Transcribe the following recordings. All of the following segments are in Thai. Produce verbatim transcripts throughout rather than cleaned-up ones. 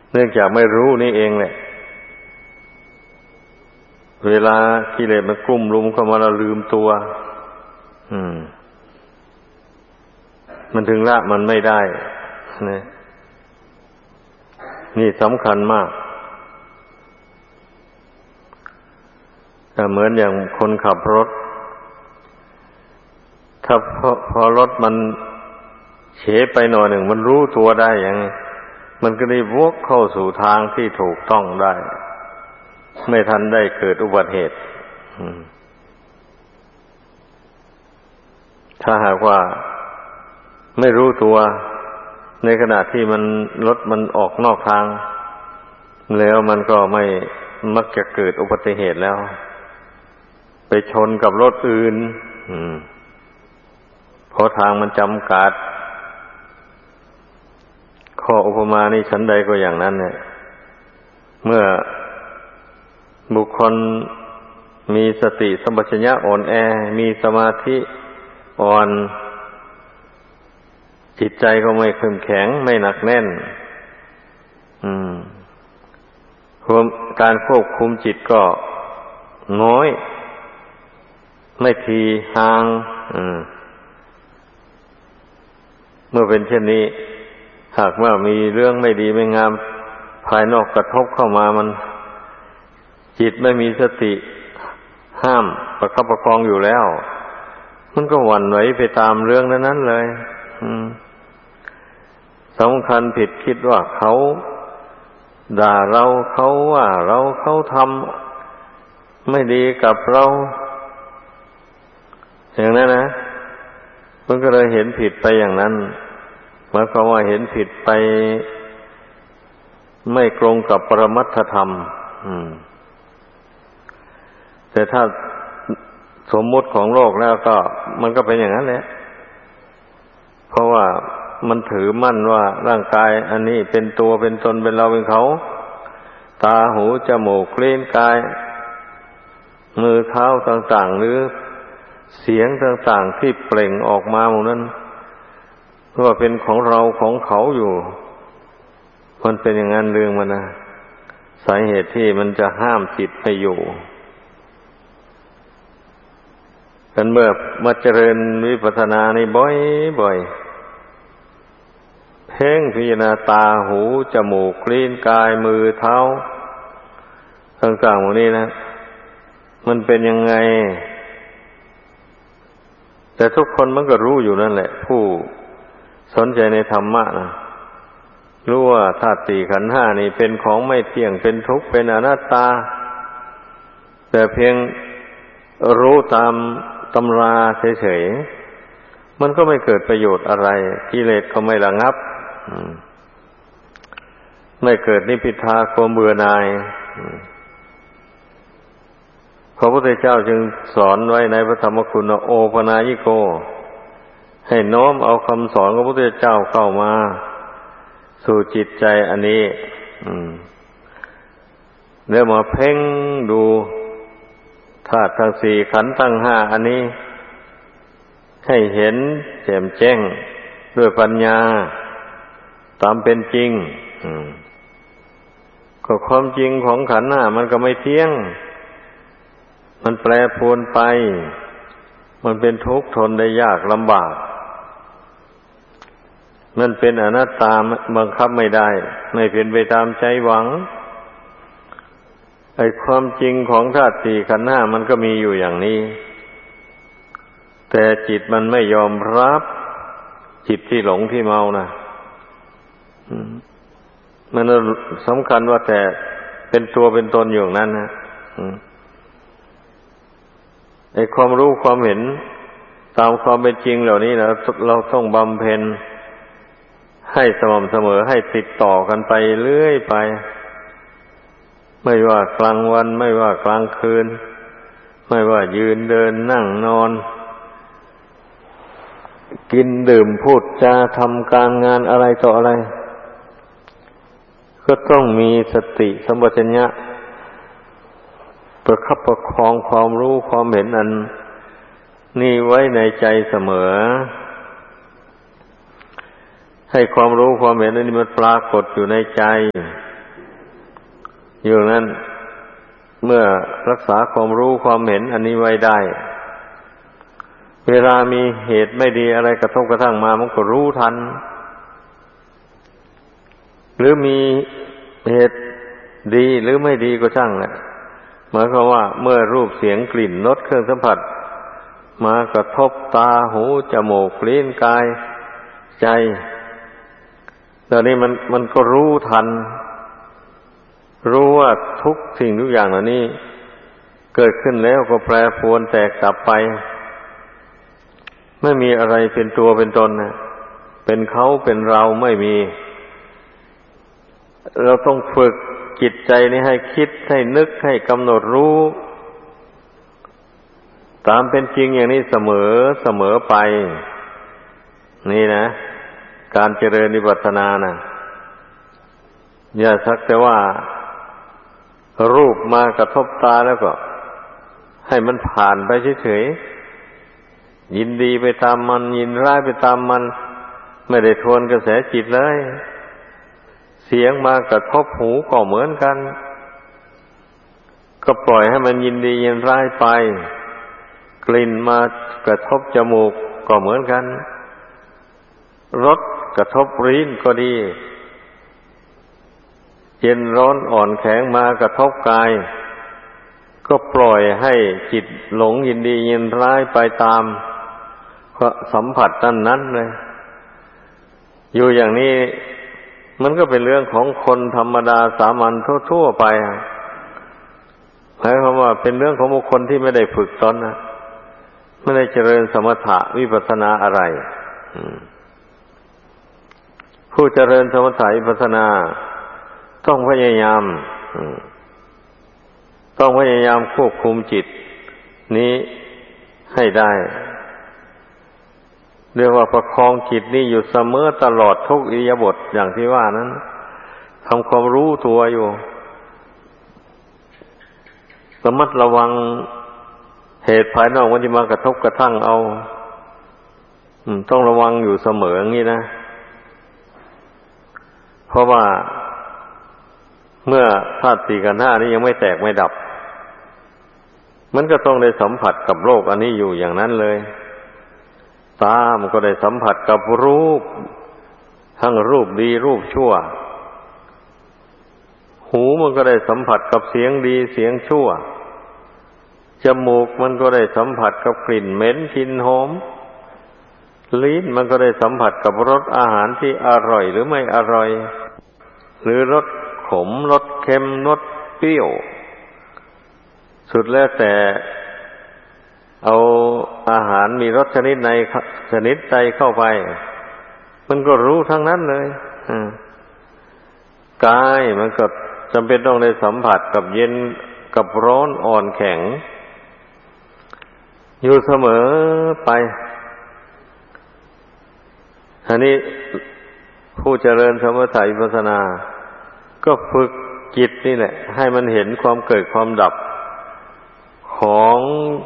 เนื่องจากไม่รู้นี่เองแหละเวลากิเลสมันกลุ่มรุมเข้ามาเราลืมตัวอืมมันถึงละมันไม่ได้นะนี่สำคัญมากแต่เหมือนอย่างคนขับรถถ้าพอพอรถมันเฉไปหน่อยหนึ่งมันรู้ตัวได้อย่างนี้มันก็ได้วกเข้าสู่ทางที่ถูกต้องได้ไม่ทันได้เกิดอุบัติเหตุถ้าหากว่าไม่รู้ตัวในขณะที่มันรถมันออกนอกทางแล้วมันก็ไม่มักจะเกิดอุบัติเหตุแล้วไปชนกับรถอื่นเพราะทางมันจำกัดข้ออุปมานี่ฉันใดก็อย่างนั้นเนี่ยเมื่อบุคคลมีสติสัมปชัญญะอ่อนแอมีสมาธิอ่อนจิตใจก็ไม่เข้มแข็งไม่หนักแน่นอืมการควบคุมจิตก็น้อยไม่ทีห่างอืมเมื่อเป็นเช่นนี้หากว่ามีเรื่องไม่ดีไม่งามภายนอกกระทบเข้ามามันจิตไม่มีสติห้ามประคับประคองอยู่แล้วมันก็หวั่นไหวไปตามเรื่องนั้นๆเลยสำคัญผิดคิดว่าเขาด่าเราเขาว่าเราเขาทำไม่ดีกับเราอย่างนั้นนะมันก็เลยเห็นผิดไปอย่างนั้นหมายความว่าเห็นผิดไปไม่ตรงกับปรมัตถธรรมแต่ถ้าสมมุติของโลกแล้วก็มันก็เป็นอย่างนั้นแหละเพราะว่ามันถือมั่นว่าร่างกายอันนี้เป็นตัวเป็นตนเป็นเราเป็นเขาตาหูจมูกลิ้นกายมือเท้าต่างๆหรือเสียงต่างๆที่เปล่งออกมาหมดนั้นว่าเป็นของเราของเขาอยู่มันเป็นอย่างนั้นเรื่องมันนะสาเหตุที่มันจะห้ามจิตไปอยู่กันเมื่อมาเจริญวิปัสสนานี่บ่อยๆเพ่งพิจารณาตาหูจมูกลิ้นกายมือเท้าต่างๆหมดนี้นะมันเป็นยังไงแต่ทุกคนมันก็รู้อยู่นั่นแหละผู้สนใจในธรรมะนะรู้ว่าธาตุสี่ขันธ์ห้านี่เป็นของไม่เที่ยงเป็นทุกข์เป็นอนัตตาแต่เพียงรู้ตามตำราเฉยๆมันก็ไม่เกิดประโยชน์อะไรกิเลสก็ไม่ระงับไม่เกิดนิพพิทาความเบื่อหน่ายพระพุทธเจ้าจึงสอนไว้ในพระธรรมคุณโอปนายโกให้น้อมเอาคำสอนของพระพุทธเจ้าเข้ามาสู่จิตใจอันนี้แล้วมาเพ่งดูธาตุทั้งสี่ขันธ์ทั้งห้าอันนี้ให้เห็นแจ่มแจ้งด้วยปัญญาตามเป็นจริงก็ความจริงของขันธ์ห้ามันก็ไม่เที่ยงมันแปรปรวนไปมันเป็นทุกข์ทนได้ยากลำบากมันเป็นอนัตตาบังคับไม่ได้ไม่เป็นไปตามใจหวังไอ้ความจริงของธาตุสี่ขันธ์ห้ามันก็มีอยู่อย่างนี้แต่จิตมันไม่ยอมรับจิตที่หลงที่เมานะมันสำคัญว่าแต่เป็นตัวเป็นตนอยู่อย่างนั้นนะไอ้ความรู้ความเห็นตามความเป็นจริงเหล่านี้นะเราต้องบำเพ็ญให้สม่ำเสมอให้ติดต่อกันไปเรื่อยไปไม่ว่ากลางวันไม่ว่ากลางคืนไม่ว่ายืนเดินนั่งนอนกินดื่มพูดจาทำการงานอะไรต่ออะไรก็ต้องมีสติสัมปชัญญะประคับประคองความรู้ความเห็นอันนี่ไว้ในใจเสมอให้ความรู้ความเห็นอันนี้มันปรากฏอยู่ในใจอยู่นั้นเมื่อรักษาความรู้ความเห็นอันนี้ไว้ได้เวลามีเหตุไม่ดีอะไรกระทบกระทั่งมามันก็รู้ทันหรือมีเหตุดีหรือไม่ดีก็ช่างแหละหมายความว่าเมื่อรูปเสียงกลิ่นรสเครื่องสัมผัสมากระทบตาหูจมูกลิ้นกายใจตอนนี้มันมันก็รู้ทันรู้ว่าทุกสิ่งทุกอย่างเหล่านี้เกิดขึ้นแล้วก็แปรปรวนแตกดับไปไม่มีอะไรเป็นตัวเป็นตนนะเป็นเขาเป็นเราไม่มีเราต้องฝึกจิตใจนี้ให้คิดให้นึกให้กำหนดรู้ตามเป็นจริงอย่างนี้เสมอเสมอไปนี่นะการเจริญวิปัสสนานะอย่าสักแต่ว่ารูปมากระทบตาแล้วก็ให้มันผ่านไปเฉยๆยินดีไปตามมันยินร้ายไปตามมันไม่ได้ทวนกระแสจิตเลยเสียงมากระทบหูก็เหมือนกันก็ปล่อยให้มันยินดียินร้ายไปกลิ่นมากระทบจมูกก็เหมือนกันรสกระทบลิ้นก็ดีเย็นร้อนอ่อนแข็งมากระทบกายก็ปล่อยให้จิตหลงยินดียินร้ายไปตามสัมผัสนั้นนั้นเลยอยู่อย่างนี้มันก็เป็นเรื่องของคนธรรมดาสามัญทั่วๆไปหมายความว่าเป็นเรื่องของบุคคลที่ไม่ได้ฝึกตนนะไม่ได้เจริญสมถะวิปัสสนาอะไรผู้เจริญสมถะวิปัสสนาต้องพยายามต้องพยายามควบคุมจิตนี้ให้ได้เรียกว่าประคองจิตนี้อยู่เสมอตลอดทุกอิริยาบถอย่างที่ว่านั้นทำความรู้ตัวอยู่ระมัดระวังเหตุภายนอกมันจะมากระทบกระทั่งเอาต้องระวังอยู่เสมออย่างนี้นะเพราะว่าเมื่อธาตุสี่ขันธ์ห้านี้ยังไม่แตกไม่ดับมันก็ต้องได้สัมผัสกับโลกอันนี้อยู่อย่างนั้นเลยตามันก็ได้สัมผัสกับรูปทั้งรูปดีรูปชั่วหูมันก็ได้สัมผัสกับเสียงดีเสียงชั่วจมูกมันก็ได้สัมผัสกับกลิ่นเหม็นกลิ่นหอมลิ้นมันก็ได้สัมผัสกับรสอาหารที่อร่อยหรือไม่อร่อยหรือรสขมรสเค็มรสเปรี้ยวสุดแล้วแต่เอาอาหารมีรสชนิดในชนิดใจเข้าไปมันก็รู้ทั้งนั้นเลยกายมันก็จำเป็นต้องได้สัมผัสกับเย็นกับร้อนอ่อนแข็งอยู่เสมอไปอันนี้ผู้เจริญสมถะวิปัสสนาก็ฝึกจิตนี่แหละให้มันเห็นความเกิดความดับของ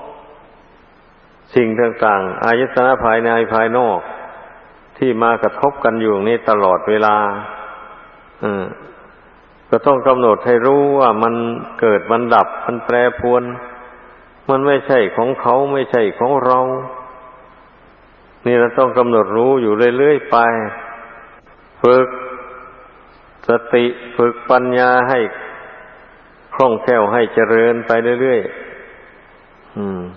สิ่งต่างๆอายตนะภายในภายนอกที่มากระทบกันอยู่นี่ตลอดเวลาอืมก็ต้องกำหนดให้รู้ว่ามันเกิดมันดับมันแปรปรวนมันไม่ใช่ของเขาไม่ใช่ของเรานี่เราต้องกำหนดรู้อยู่เรื่อยๆไปฝึกสติฝึกปัญญาให้คล่องแคล่วให้เจริญไปเรื่อยๆอืม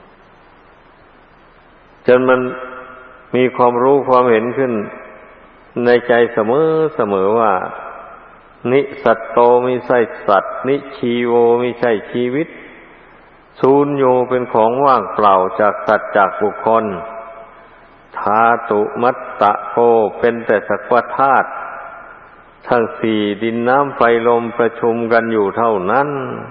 จนมันมีความรู้ความเห็นขึ้นในใจเสมอเสมอว่านิสัตโตไม่ใช่สัตว์นิชีโวไม่ใช่ชีวิตสูญโญเป็นของว่างเปล่าจากสัตว์จากบุคคลธาตุมัตตะโกเป็นแต่สักว่าธาตุทั้งสี่ดินน้ำไฟลมประชุมกันอยู่เท่านั้น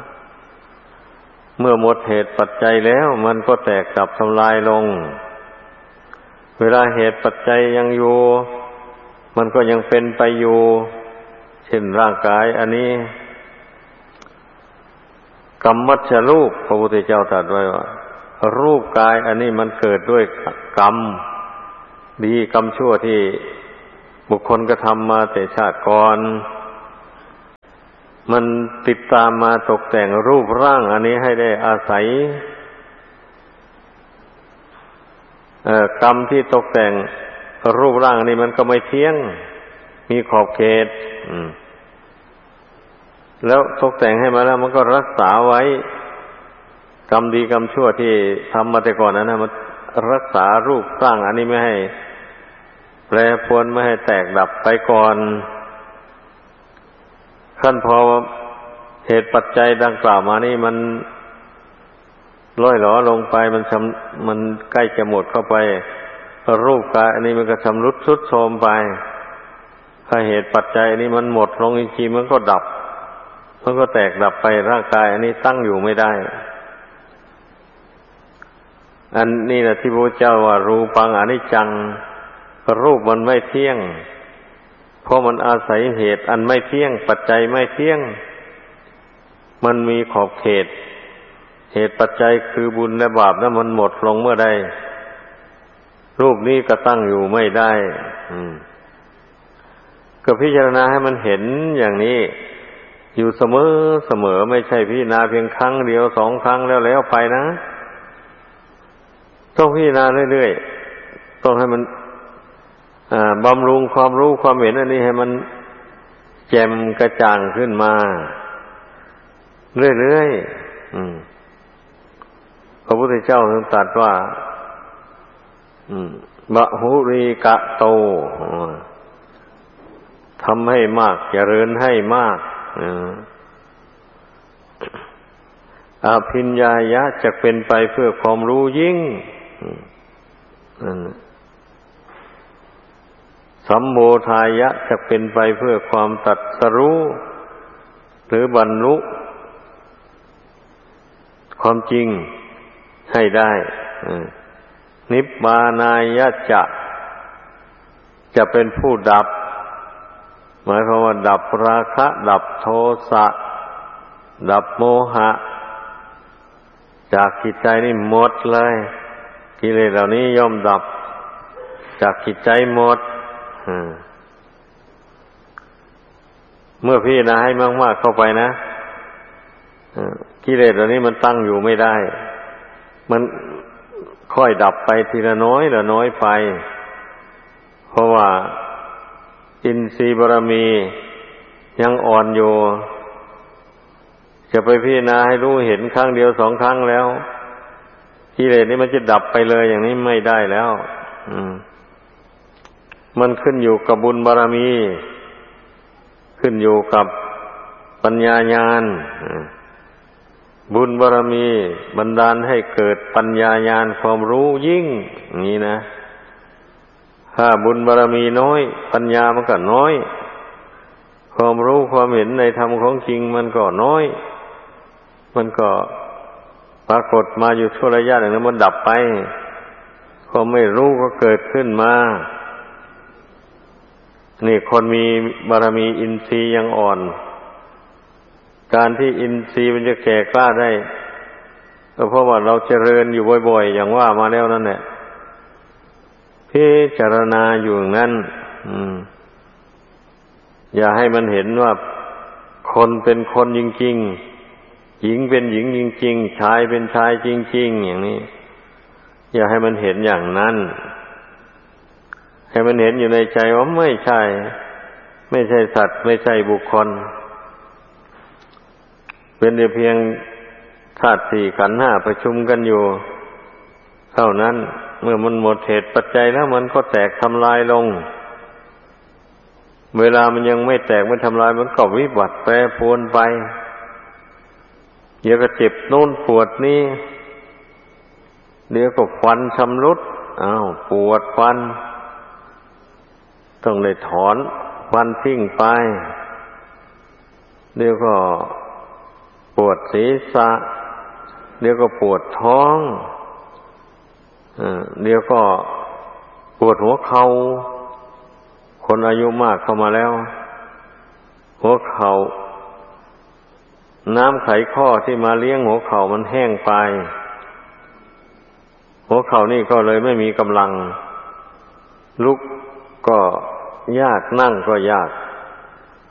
เมื่อหมดเหตุปัจจัยแล้วมันก็แตกดับทำลายลงเวลาเหตุปัจจัยยังอยู่มันก็ยังเป็นไปอยู่เช่นร่างกายอันนี้กรรมัชฌรูปพระพุทธเจ้าตรัสไว้ว่ารูปกายอันนี้มันเกิดด้วยกรรมดีกรรมชั่วที่บุคคลกระทำมาแต่ชาติก่อนมันติดตามมาตกแต่งรูปร่างอันนี้ให้ได้อาศัยเอ่อกรรมที่ตกแต่งรูปร่างอันนี้มันก็ไม่เที่ยงมีขอบเขตแล้วตกแต่งให้มาแล้วมันก็รักษาไว้กรรมดีกรรมชั่วที่ทำมาแต่ก่อนนั้นนะมันรักษารูปร่างอันนี้ไม่ให้แปรปรวนไม่ให้แตกดับไปก่อนขั้นพอเหตุปัจจัยดังกล่าวมานี่มันล่อยหลอลงไปมันชำมันใกล้จะหมดเข้าไปรูปกายอันนี้มันก็ชำรุดทรุดโทรมไปถ้าเหตุปัจจัยอันนี้มันหมดลงจริงๆมันก็ดับมันก็แตกดับไปร่างกายอันนี้ตั้งอยู่ไม่ได้อันนี้แหละที่พระเจ้าว่ารูปังอนิจจังรูปมันไม่เที่ยงเพราะมันอาศัยเหตุอันไม่เที่ยงปัจจัยไม่เที่ยงมันมีขอบเขตเหตุปัจจัยคือบุญและบาปนั้นมันหมดลงเมื่อใดรูปนี้ก็ตั้งอยู่ไม่ได้ก็พิจารณาให้มันเห็นอย่างนี้อยู่เสมอเสมอไม่ใช่พิจารณาเพียงครั้งเดียวสองครั้งแล้วแล้วไปนะต้องพิจารณาเรื่อยๆต้องให้มันบำรุงความรู้ความเห็นอันนี้ให้มันแจ่มกระจ่างขึ้นมาเรื่อยๆพระพุทธเจ้าทรงตรัสว่าบะหุรีกะโตทำให้มากเจริญให้มากอภิญญายะจะเป็นไปเพื่อความรู้ยิ่งสัมโมทายะจะเป็นไปเพื่อความตรัสรู้หรือบรรลุความจริงให้ได้นิพพานายะจะจะเป็นผู้ดับหมายความว่าดับราคะดับโทสะดับโมหะจากจิตใจนี่หมดเลยกิเลสเหล่านี้ย่อมดับจากจิตใจหมดเมื่อพี่นะให้มากๆเข้าไปนะกิเลสเหล่านี้มันตั้งอยู่ไม่ได้มันค่อยดับไปทีละน้อยละน้อยไปเพราะว่าอินทรีย์บารมียังอ่อนอยู่จะไปพิจารณาให้รู้เห็นครั้งเดียวสองครั้งแล้วกิเลสนี้มันจะดับไปเลยอย่างนี้ไม่ได้แล้วมันขึ้นอยู่กับบุญบารมีขึ้นอยู่กับปัญญาญาณบุญบารมีบันดาลให้เกิดปัญญาญาณความรู้ยิ่งอย่างนี้นะถ้าบุญบารมีน้อยปัญญามันก็น้อยความรู้ความเห็นในธรรมของจริงมันก็น้อยมันก็ปรากฏมาอยู่ชั่วระยะหนึ่งแล้วมันดับไปความไม่รู้ก็เกิดขึ้นมานี่คนมีบารมีอินทรีย์ยังอ่อนการที่อินทรีย์มันจะแก่กล้าได้ก็เพราะว่าเราเจริญอยู่บ่อยๆอย่างว่ามาแล้วนั่นแหละพิจารณาอยู่อย่างนั้นอย่าให้มันเห็นว่าคนเป็นคนจริงๆหญิงเป็นหญิงจริงๆชายเป็นชายจริงๆอย่างนี้อย่าให้มันเห็นอย่างนั้นให้มันเห็นอยู่ในใจว่าไม่ใช่ไม่ใช่สัตว์ไม่ใช่บุคคลเป็นแต่เพียงธาตุสี่ขันธ์ห้าประชุมกันอยู่เท่านั้นเมื่อมันหมดเหตุปัจจัยแล้วมันก็แตกทำลายลงเวลามันยังไม่แตกไม่ทำลายมันก็วิบัติแปรปรวนไปเดี๋ยวก็เจ็บโน่นปวดนี่เดี๋ยวก็ฟันชำรุดอ้าวปวดฟันต้องเลยถอนฟันทิ้งไปเดี๋ยวก็ปวดศีรษะเดี๋ยวก็ปวดท้องเดี๋ยวก็ปวดหัวเข่าคนอายุมากเข้ามาแล้วหัวเข่าน้ำไขข้อที่มาเลี้ยงหัวเข่ามันแห้งไปหัวเข่านี่ก็เลยไม่มีกำลังลุกก็ยากนั่งก็ยาก